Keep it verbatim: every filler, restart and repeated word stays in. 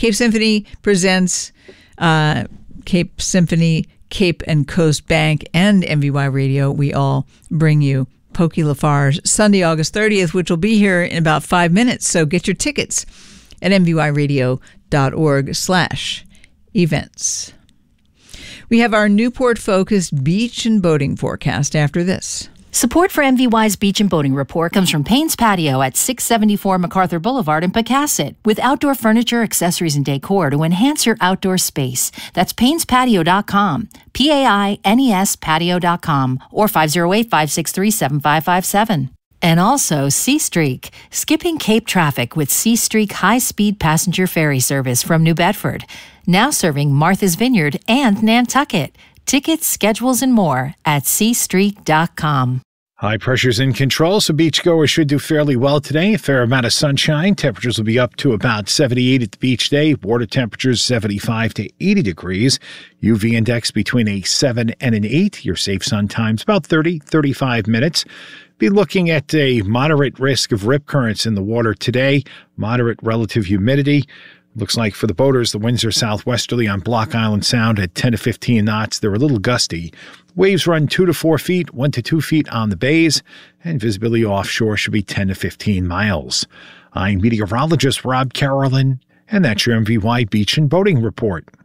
Cape Symphony presents uh, Cape Symphony, Cape and Coast Bank, and M V Y Radio. We all bring you Pokey Lafarge Sunday, August thirtieth, which will be here in about five minutes. So get your tickets at mvyradio.org slash events. We have our Newport-focused beach and boating forecast after this. Support for M V Y's Beach and Boating Report comes from Payne's Patio at six seventy-four MacArthur Boulevard in Pecasset, with outdoor furniture, accessories, and decor to enhance your outdoor space. That's paynes patio dot com, P A I N E S patio dot com, or five oh eight, five six three, seven five five seven. And also Seastreak, skipping Cape traffic with Seastreak high-speed passenger ferry service from New Bedford, now serving Martha's Vineyard and Nantucket. Tickets, schedules, and more at seastreak dot com. High pressure's in control, so beachgoers should do fairly well today. A fair amount of sunshine. Temperatures will be up to about seventy-eight at the beach day. Water temperatures seventy-five to eighty degrees. U V index between a seven and an eight. Your safe sun time's about thirty, thirty-five minutes. Be looking at a moderate risk of rip currents in the water today. Moderate relative humidity. Looks like for the boaters, the winds are southwesterly on Block Island Sound at ten to fifteen knots. They're a little gusty. Waves run two to four feet, one to two feet on the bays, and visibility offshore should be ten to fifteen miles. I'm meteorologist Rob Carolyn, and that's your M V Y Beach and Boating Report.